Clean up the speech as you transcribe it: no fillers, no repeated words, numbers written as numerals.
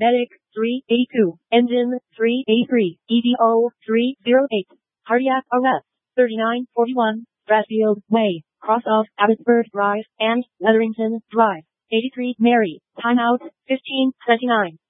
Medic 382, Engine 383, EDO 308, Cardiac Arrest 3941, Strathfield Way, cross of Abbotsford Drive and Letherington Drive, 83 Mary, timeout 15:29.